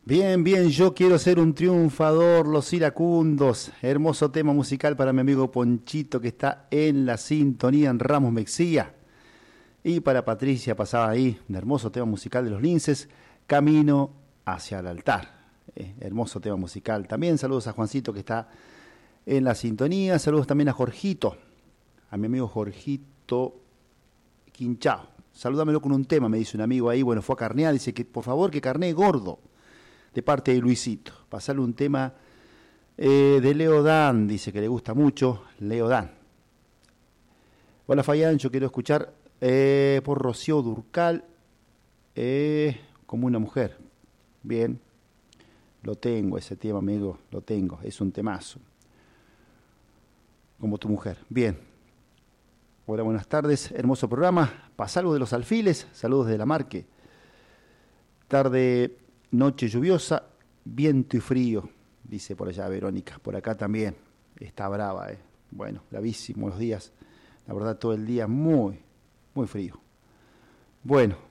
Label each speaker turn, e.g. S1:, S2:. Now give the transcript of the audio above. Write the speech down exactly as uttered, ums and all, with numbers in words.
S1: Bien, bien, yo quiero ser un triunfador, los iracundos. Hermoso tema musical para mi amigo Ponchito que está en la sintonía en Ramos Mexía. Y para Patricia pasaba ahí un hermoso tema musical de los Linces, Camino hacia el altar. Eh, hermoso tema musical. También saludos a Juancito que está en la sintonía. Saludos también a Jorgito, a mi amigo Jorgito Quinchao. Salúdamelo con un tema, me dice un amigo ahí. Bueno, fue a carnear, dice que por favor que carnee gordo. De parte de Luisito. Pasarle un tema eh, de Leo Dan, dice que le gusta mucho, Leo Dan. Hola Fayán, yo quiero escuchar eh, por Rocío Durcal, eh, como una mujer. Bien, lo tengo ese tema, amigo, lo tengo, es un temazo. Como tu mujer, bien. Hola, buenas tardes, hermoso programa. Pasa algo de los alfiles, saludos de la Marque. Tarde... Noche lluviosa, viento y frío, dice por allá Verónica. Por acá también está brava, ¿eh? Bueno, bravísimos los días. La verdad, todo el día muy, muy frío. Bueno,